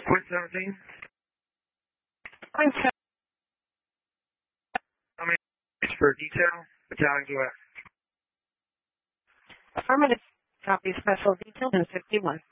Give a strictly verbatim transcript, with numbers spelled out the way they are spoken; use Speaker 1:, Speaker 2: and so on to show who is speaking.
Speaker 1: Point seventeen.
Speaker 2: Point seven.
Speaker 1: How many for detail? Battalion U S.
Speaker 2: Affirmative. Copy special detail in fifty-one.